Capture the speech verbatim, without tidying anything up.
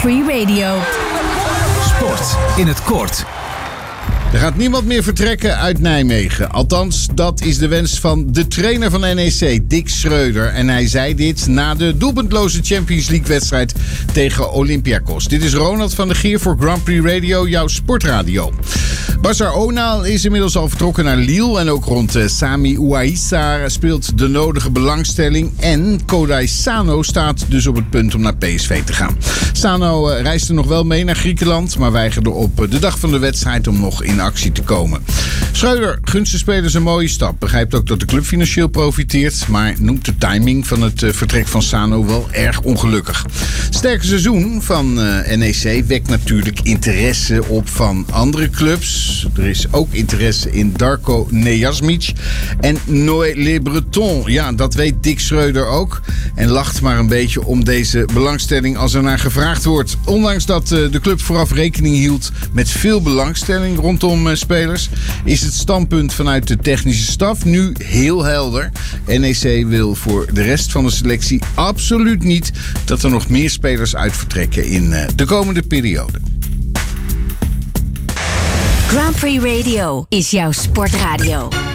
Prix Radio. Sport in het kort. Er gaat niemand meer vertrekken uit Nijmegen. Althans, dat is de wens van de trainer van N E C, Dick Schreuder. En hij zei dit na de doelpuntloze Champions League-wedstrijd tegen Olympiakos. Dit is Ronald van der Gier voor Grand Prix Radio, jouw sportradio. Basar Onal is inmiddels al vertrokken naar Lille. En ook rond uh, Sami Ouaissa speelt de nodige belangstelling. En Kodai Sano staat dus op het punt om naar P S V te gaan. Sano uh, reisde nog wel mee naar Griekenland, maar weigerde op uh, de dag van de wedstrijd om nog in actie te komen. Schreuder gunt zijn spelers een mooie stap. Begrijpt ook dat de club financieel profiteert, maar noemt de timing van het uh, vertrek van Sano wel erg ongelukkig. Sterke seizoen van uh, N E C wekt natuurlijk interesse op van andere clubs. Er is ook interesse in Darko Nejasmic en Noé Le Breton. Ja, dat weet Dick Schreuder ook. En lacht maar een beetje om deze belangstelling als er naar gevraagd wordt. Ondanks dat uh, de club vooraf rekening hield met veel belangstelling rondom uh, spelers, is het standpunt vanuit de technische staf nu heel helder. N E C wil voor de rest van de selectie absoluut niet dat er nog meer spelers uitvertrekken in uh, de komende periode. Grand Prix Radio is jouw sportradio.